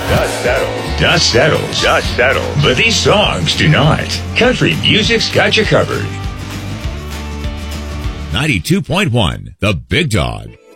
Dust settles. But these songs do not. Country music's got you covered. 92.1, The Big Dog.